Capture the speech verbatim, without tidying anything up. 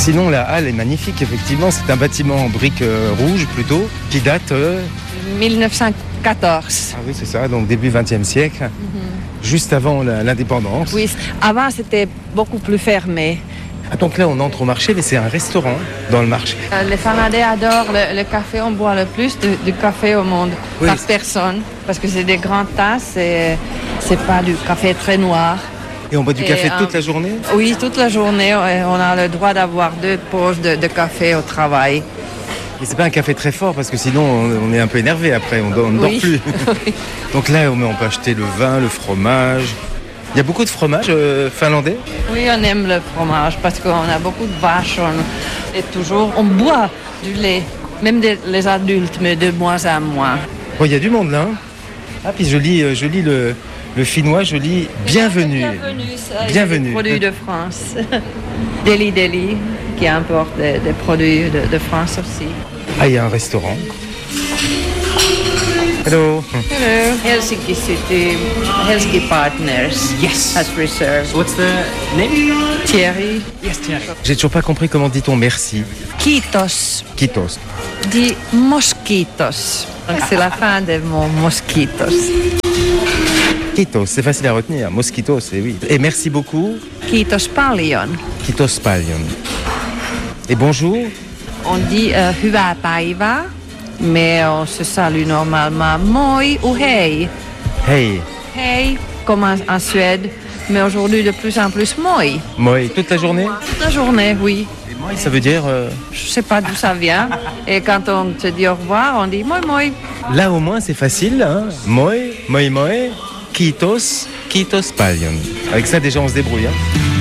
Sinon, la halle est magnifique, effectivement. C'est un bâtiment en briques euh, rouges, plutôt, qui date... Euh... dix-neuf cent quatorze. Ah oui, c'est ça, donc début vingtième siècle, mm-hmm. juste avant la, l'indépendance. Oui, avant, c'était beaucoup plus fermé. Ah, donc là, on entre au marché, mais c'est un restaurant dans le marché. Euh, les Fanadais adorent le, le café. On boit le plus de, de café au monde, oui. par personne, parce que c'est des grandes tasses et c'est pas du café très noir. Et on boit du et café un... toute la journée? Oui, toute la journée. On a le droit d'avoir deux pauses de, de café au travail. Et c'est pas un café très fort parce que sinon on est un peu énervé après, on, on ne dort oui. plus. Donc là on peut acheter le vin, le fromage. Il y a beaucoup de fromage euh, finlandais? Oui, on aime le fromage parce qu'on a beaucoup de vaches on... et toujours on boit du lait, même des, les adultes, mais de moins en moins. Bon, il y a du monde là. Hein. Ah puis je lis, je lis le, le finnois, je lis bienvenue. Bienvenue, ça. Bienvenue. Des produits de France. Deli Deli qui importe des, des produits de, de France aussi. Ah, il y a un restaurant. Hello. Hello. Helsinki City, Helsinki Partners. Yes. Has reserved. So what's the name? Thierry. Yes, Thierry. J'ai toujours pas compris comment dit-on merci. Kiitos. Kiitos. Dit mosquitos. Donc c'est la fin des mots mosquitos. Kiitos, c'est facile à retenir. Mosquitos, c'est oui. Et merci beaucoup. Kiitos paljon. Kiitos paljon. Et bonjour. On dit euh, hyvää päivää, mais on se salue normalement moi ou hey. Hey. Hey, comme en, en Suède, mais aujourd'hui de plus en plus moi. Moi, toute la journée? Toute la journée, oui. Et moi, ça veut dire... Euh... Je sais pas d'où ça vient. Et quand on te dit au revoir, on dit moi, moi. Là, au moins, c'est facile. Hein? Moi, moi, moi. Kiitos, kiitos paljon. Avec ça, déjà, on se débrouille. Hein?